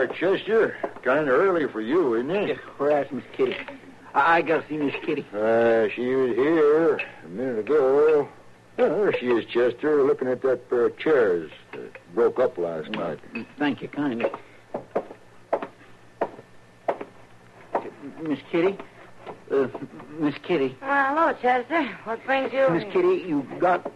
Chester. Kind of early for you, isn't it? Yeah, where's Miss Kitty? I got to see Miss Kitty. She was here a minute ago. There she is, Chester, looking at that pair of chairs that broke up last night. Thank you kindly. Miss Kitty? Miss Kitty. Hello, Chester. What brings you? Miss Kitty, you got